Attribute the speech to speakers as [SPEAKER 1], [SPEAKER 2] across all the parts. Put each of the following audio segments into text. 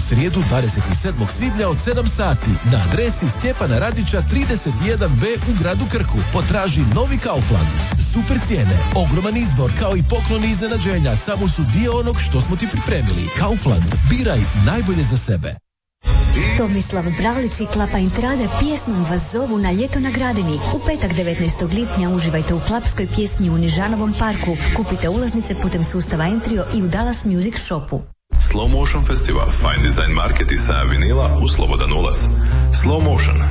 [SPEAKER 1] srijedu 27. svibnja od 7 sati na adresi Stjepana Radića 31B u gradu Krku. Potraži novi Kaufland. Super cijene, ogroman izbor kao i pokloni iznenađenja samo su dio onog što smo ti pripremili. Kaufland, biraj najbolje za sebe.
[SPEAKER 2] Tomislav Bralić i Klapa Intrade pjesmom vas zovu na ljeto na Gradini. U petak 19. lipnja uživajte u klapskoj pjesmi u Nižanovom parku. Kupite ulaznice putem sustava Entrio i u Dallas Music Shopu.
[SPEAKER 3] Slow Motion Festival, Fine Design Market i sajam vinila u slobodan ulaz. Slow Motion.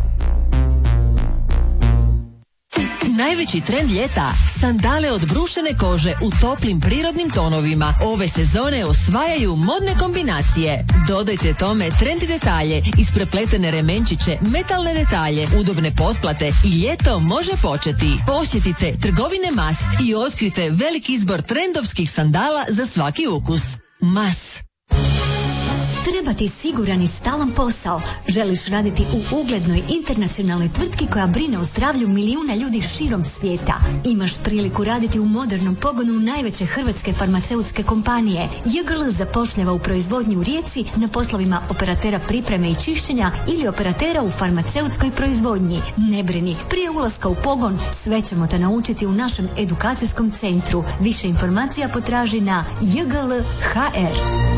[SPEAKER 4] Najveći trend ljeta, sandale od brušene kože u toplim prirodnim tonovima. Ove sezone osvajaju modne kombinacije. Dodajte tome trendy detalje, isprepletene remenčiće, metalne detalje, udobne potplate i ljeto može početi. Posjetite trgovine Mas i otkrite veliki izbor trendovskih sandala za svaki ukus. Mas.
[SPEAKER 2] Treba ti siguran i stalan posao. Želiš raditi u uglednoj internacionalnoj tvrtki koja brine o zdravlju milijuna ljudi širom svijeta. Imaš priliku raditi u modernom pogonu najveće hrvatske farmaceutske kompanije. JGL zapošljava u proizvodnji u Rijeci na poslovima operatera pripreme i čišćenja ili operatera u farmaceutskoj proizvodnji. Ne brini, prije ulaska u pogon sve ćemo te naučiti u našem edukacijskom centru. Više informacija potraži na JGL HR.